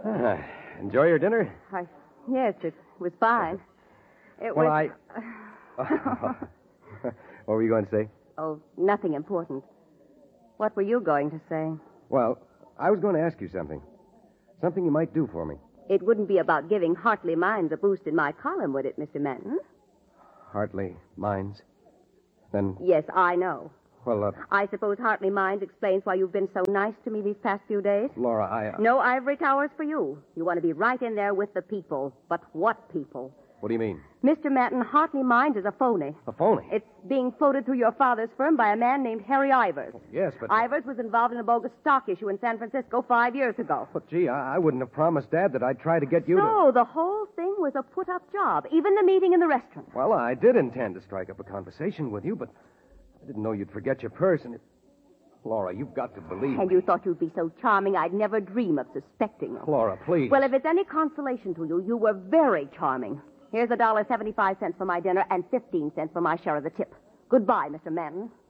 Enjoy your dinner? Yes, it was fine. What were you going to say? Oh, nothing important. What were you going to say? Well, I was going to ask you something. Something you might do for me. It wouldn't be about giving Hartley Mines a boost in my column, would it, Mr. Manton? Hartley Mines? Then... Yes, I know. Well, I suppose Hartley Mines explains why you've been so nice to me these past few days? Laura, No ivory towers for you. You want to be right in there with the people. But what people? What do you mean? Mr. Manton, Hartley Mines is a phony. A phony? It's being floated through your father's firm by a man named Harry Ivers. Yes, but... Ivers was involved in a bogus stock issue in San Francisco 5 years ago. But, gee, I wouldn't have promised Dad that I'd try to get you to... So the whole thing was a put-up job, even the meeting in the restaurant. Well, I did intend to strike up a conversation with you, but I didn't know you'd forget your purse, and Laura, you've got to believe And me. you thought you'd be so charming I'd never dream of suspecting you. Laura, please. Well, if it's any consolation to you, you were very charming. Here's $1.75 for my dinner and 15 cents for my share of the tip. Goodbye, Mr. Manton.